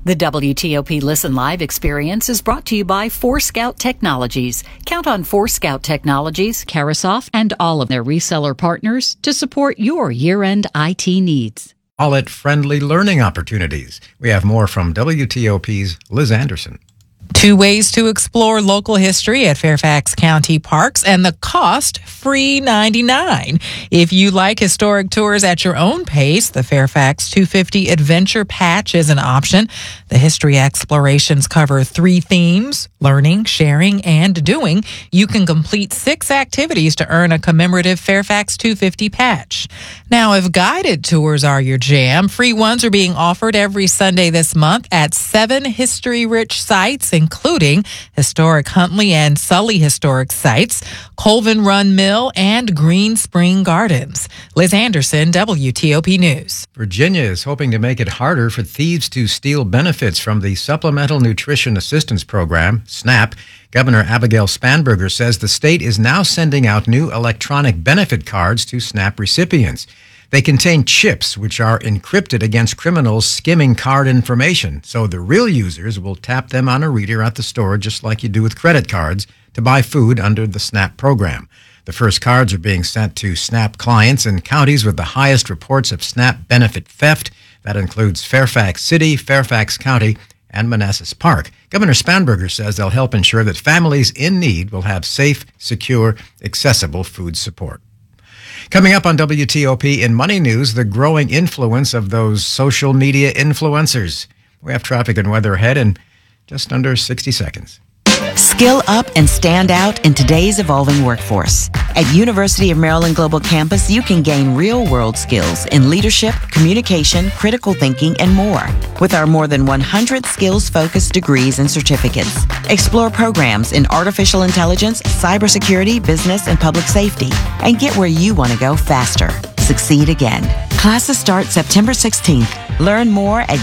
The WTOP Listen Live experience is brought to you by 4Scout Technologies. Count on 4Scout Technologies, Carasoft, and all of their reseller partners to support your year-end IT needs. All at friendly learning opportunities. We have more from WTOP's Liz Anderson. 2 ways to explore local history at Fairfax County Parks, and the cost, free $99. If you like historic tours at your own pace, the Fairfax 250 Adventure Patch is an option. The history explorations cover 3 themes: learning, sharing, and doing. You can complete 6 activities to earn a commemorative Fairfax 250 patch. Now, if guided tours are your jam, free ones are being offered every Sunday this month at 7 history-rich sites, including historic Huntley and Sully historic sites, Colvin Run Mill, and Green Spring Gardens. Liz Anderson, WTOP News. Virginia is hoping to make it harder for thieves to steal benefits from the Supplemental Nutrition Assistance Program, SNAP. Governor Abigail Spanberger says the state is now sending out new electronic benefit cards to SNAP recipients. They contain chips which are encrypted against criminals skimming card information, so the real users will tap them on a reader at the store just like you do with credit cards to buy food under the SNAP program. The first cards are being sent to SNAP clients in counties with the highest reports of SNAP benefit theft. That includes Fairfax City, Fairfax County, and Manassas Park. Governor Spanberger says they'll help ensure that families in need will have safe, secure, accessible food support. Coming up on WTOP in Money News, the growing influence of those social media influencers. We have traffic and weather ahead in just under 60 seconds. Skill up and stand out in today's evolving workforce. At University of Maryland Global Campus, you can gain real-world skills in leadership, communication, critical thinking, and more. With our more than 100 skills-focused degrees and certificates. Explore programs in artificial intelligence, cybersecurity, business, and public safety. And get where you want to go faster. Succeed again. Classes start September 16th. Learn more at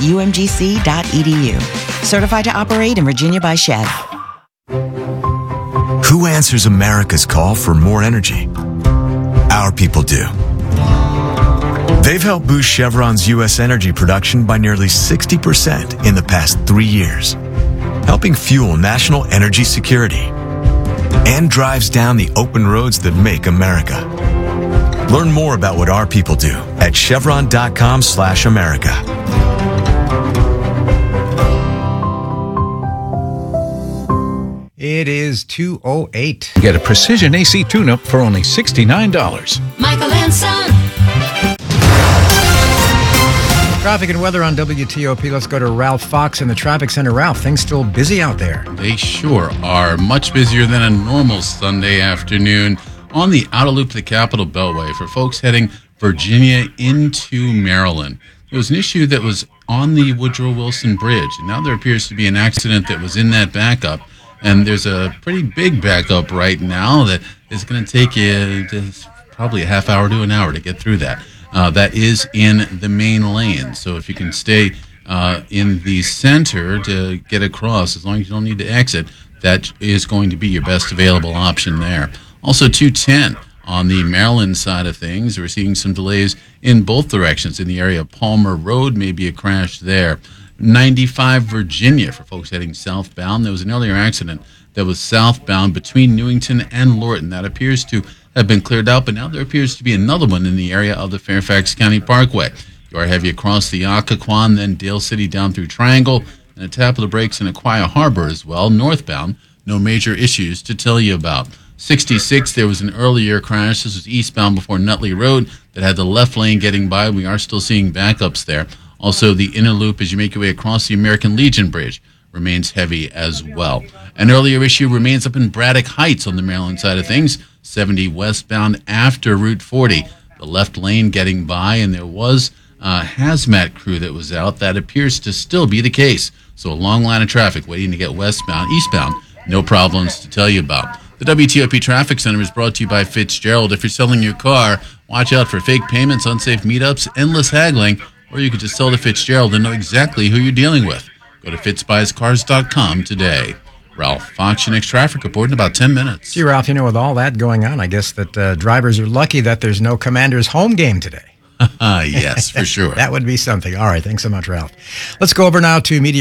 umgc.edu. Certified to operate in Virginia by Chev. Who answers America's call for more energy? Our people do. They've helped boost Chevron's U.S. energy production by nearly 60% in the past 3 years, helping fuel national energy security and drives down the open roads that make America. Learn more about what our people do at chevron.com/America. It is 2:08. Get a precision AC tune-up for only $69. Michael and Son. Traffic and weather on WTOP. Let's go to Ralph Fox in the traffic center. Ralph, things still busy out there. They sure are. Much busier than a normal Sunday afternoon on the outer loop to the Capitol Beltway for folks heading Virginia into Maryland. There was an issue that was on the Woodrow Wilson Bridge, and now there appears to be an accident that was in that backup. And there's a pretty big backup right now that is going to take you probably a half hour to an hour to get through that. That is in the main lane. So if you can stay in the center to get across, as long as you don't need to exit, that is going to be your best available option there. Also 210 on the Maryland side of things. We're seeing some delays in both directions. In the area of Palmer Road, maybe a crash there. 95 Virginia for folks heading southbound. There was an earlier accident that was southbound between Newington and Lorton. That appears to have been cleared out, but now there appears to be another one in the area of the Fairfax County Parkway. You are heavy across the Occoquan, then Dale City down through Triangle, and a tap of the brakes in Aquia Harbor as well. Northbound, no major issues to tell you about. 66, there was an earlier crash. This was eastbound before Nutley Road that had the left lane getting by. We are still seeing backups there. Also, the inner loop as you make your way across the American Legion Bridge remains heavy as well. An earlier issue remains up in Braddock Heights on the Maryland side of things. 70 westbound after Route 40. The left lane getting by, and there was a hazmat crew that was out. That appears to still be the case. So a long line of traffic waiting to get eastbound. No problems to tell you about. The WTOP Traffic Center is brought to you by Fitzgerald. If you're selling your car, watch out for fake payments, unsafe meetups, endless haggling, or you could just sell to Fitzgerald and know exactly who you're dealing with. Go to fitzbuyscars.com today. Ralph Fox, your next traffic report in about 10 minutes. Gee, Ralph, with all that going on, I guess that drivers are lucky that there's no Commanders home game today. Yes, for sure. That would be something. All right, thanks so much, Ralph. Let's go over now to media.